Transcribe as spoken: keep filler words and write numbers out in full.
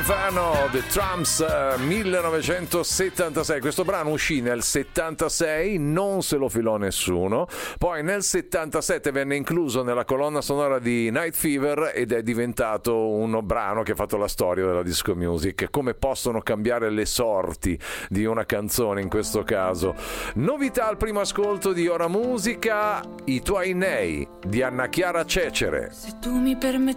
Inferno, The Trumps, uh, millenovecentosettantasei. Questo brano uscì nel settantasei, non se lo filò nessuno. Poi nel settantasette venne incluso nella colonna sonora di Night Fever ed è diventato un brano che ha fatto la storia della disco music. Come possono cambiare le sorti di una canzone in questo caso. Novità al primo ascolto di Ora Musica, I tuoi nei di Anna Chiara Cecere. Se tu mi permetti